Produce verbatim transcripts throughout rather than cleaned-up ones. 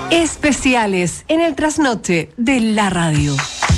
Especiales en el trasnoche de la radio.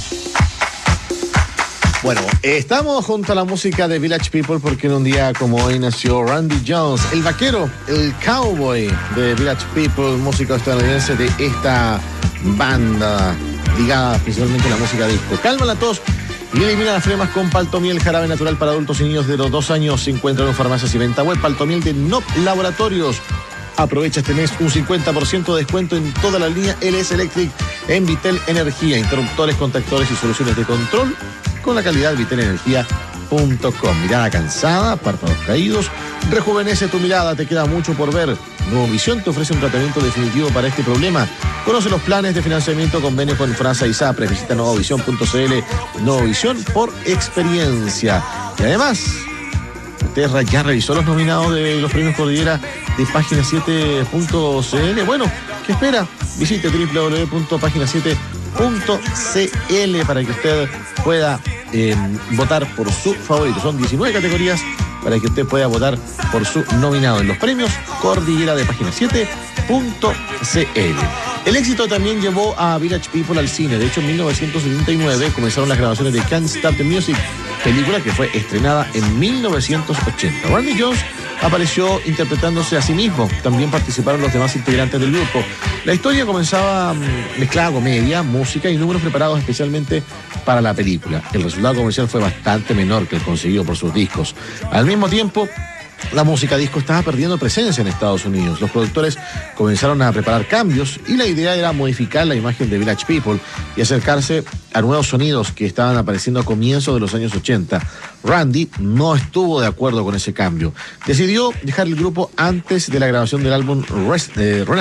Bueno, estamos junto a la música de Village People porque en un día como hoy nació Randy Jones, el vaquero, el cowboy de Village People, música estadounidense de esta banda ligada principalmente a la música disco. Calma la tos y elimina las flemas con Paltomiel, jarabe natural para adultos y niños de los dos años. Se encuentra en farmacias y venta web. Paltomiel de N O P Laboratorios. Aprovecha este mes un cincuenta por ciento de descuento en toda la línea L S Electric en Vitel Energía. Interruptores, contactores y soluciones de control con la calidad vitel energía punto com. Mirada cansada, párpados caídos. Rejuvenece tu mirada, te queda mucho por ver. Nuevo Visión te ofrece un tratamiento definitivo para este problema. Conoce los planes de financiamiento, convenio con Frasa y Sapre. Visita nuevovisión punto c l. Nuevovisión por experiencia. Y además, usted ya revisó los nominados de los premios Cordillera de página siete punto c l. Bueno, ¿qué espera? Visite doble u doble u doble u punto página siete punto c l para que usted pueda eh, votar por su favorito. Son diecinueve categorías para que usted pueda votar por su nominado en los premios Cordillera de página siete punto c l. El éxito también llevó a Village People al cine. De hecho, en mil novecientos setenta y nueve comenzaron las grabaciones de Can't Stop the Music, película que fue estrenada en mil novecientos ochenta. Randy Jones apareció interpretándose a sí mismo. También participaron los demás integrantes del grupo. La historia comenzaba mezclada comedia, música y números preparados especialmente para la película. El resultado comercial fue bastante menor que el conseguido por sus discos. Al mismo tiempo, la música disco estaba perdiendo presencia en Estados Unidos. Los productores comenzaron a preparar cambios y la idea era modificar la imagen de Village People y acercarse a nuevos sonidos que estaban apareciendo a comienzos de los años ochenta. Randy no estuvo de acuerdo con ese cambio. Decidió dejar el grupo antes de la grabación del álbum Rest, eh,